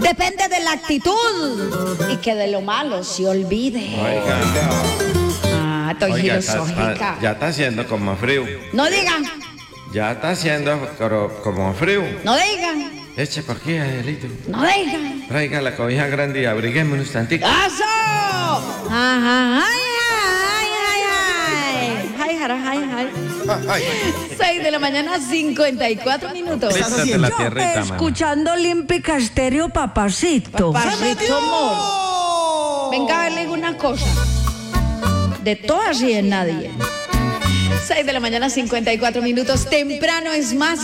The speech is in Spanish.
Depende de la actitud y que de lo malo se olvide. Oiga, Estoy filosófica. ya está haciendo como frío. No digan, Ya está haciendo como frío. no digan, Eche por aquí, Angelito. no digan. Traiga la cobija grande y abriguemos un instantico. ¡Eso! Ajá, ay, ay, ay, ay. Ay, jara, ay, ay. 6 de la mañana, 54 minutos. Lístate la tierrita, mamá. Escuchando Olímpica Estéreo, papacito. Papacito amor. Venga, le digo una cosa. De todas y de nadie. 6 de la mañana, 54 minutos. Temprano es más